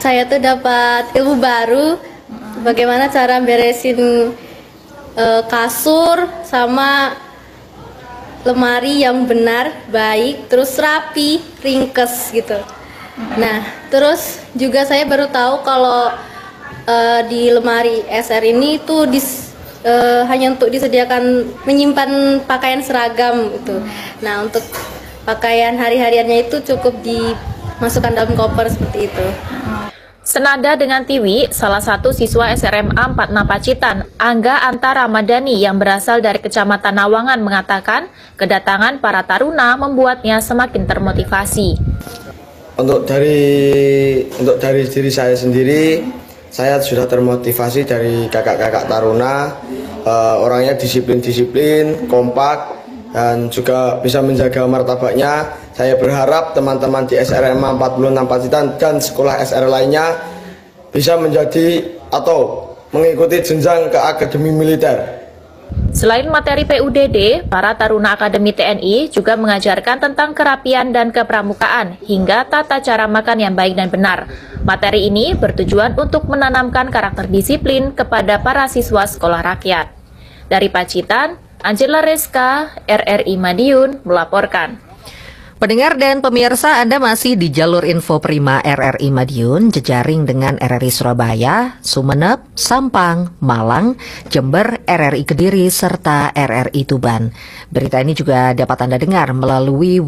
saya tuh dapat ilmu baru, bagaimana cara beresin kasur sama lemari yang benar, baik, terus rapi, ringkes gitu. Nah, terus juga saya baru tahu kalau di lemari SR ini tuh hanya untuk disediakan menyimpan pakaian seragam gitu. Nah, untuk pakaian hari-hariannya itu cukup dimasukkan dalam koper seperti itu. Senada dengan Tiwi, salah satu siswa SRMA 46 Pacitan, Angga Anta Ramadhani yang berasal dari Kecamatan Nawangan mengatakan kedatangan para taruna membuatnya semakin termotivasi. Untuk dari diri saya sendiri, saya sudah termotivasi dari kakak-kakak taruna, orangnya disiplin, kompak, dan juga bisa menjaga martabaknya. Saya berharap teman-teman di SRMA 46 Pacitan dan sekolah SR lainnya bisa menjadi atau mengikuti jenjang ke akademi militer. Selain materi PUDD, para taruna Akademi TNI juga mengajarkan tentang kerapian dan kepramukaan hingga tata cara makan yang baik dan benar. Materi ini bertujuan untuk menanamkan karakter disiplin kepada para siswa sekolah rakyat. Dari Pacitan, Angela Reska, RRI Madiun melaporkan. Pendengar dan pemirsa, Anda masih di jalur info Prima RRI Madiun, jejaring dengan RRI Surabaya, Sumeneb, Sampang, Malang, Jember, RRI Kediri, serta RRI Tuban. Berita ini juga dapat Anda dengar melalui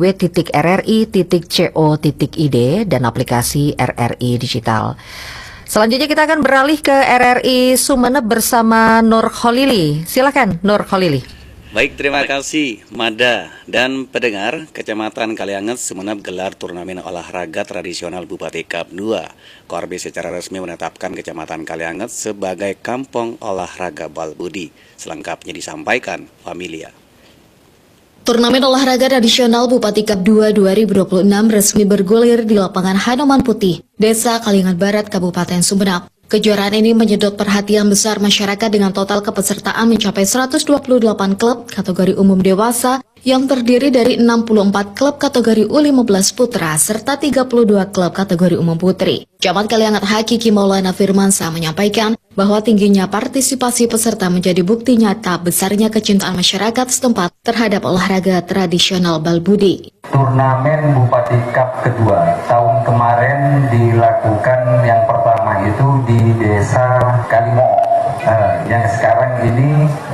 www.rri.co.id dan aplikasi RRI Digital. Selanjutnya kita akan beralih ke RRI Sumeneb bersama Nur Kholili. Silakan Nur Kholili. Baik, terima kasih Mada dan pendengar. Kecamatan Kalianget Sumeneb gelar turnamen olahraga tradisional Bupati Cup 2. Korbi secara resmi menetapkan Kecamatan Kalianget sebagai kampung olahraga Balbudi. Selengkapnya disampaikan Familia. Turnamen olahraga tradisional Bupati Cup 2 2026 resmi bergulir di lapangan Hanoman Putih, Desa Kalianget Barat, Kabupaten Sumeneb. Kejuaraan ini menyedot perhatian besar masyarakat dengan total kepesertaan mencapai 128 klub kategori umum dewasa yang terdiri dari 64 klub kategori U15 putra serta 32 klub kategori umum putri. Camat Kalianget Hakiki Maulana Firmansyah menyampaikan bahwa tingginya partisipasi peserta menjadi bukti nyata besarnya kecintaan masyarakat setempat terhadap olahraga tradisional Balbudi. Turnamen Bupati Cup kedua tahun kemarin dilakukan yang pertama itu di Desa Kalimo, yang sekarang ini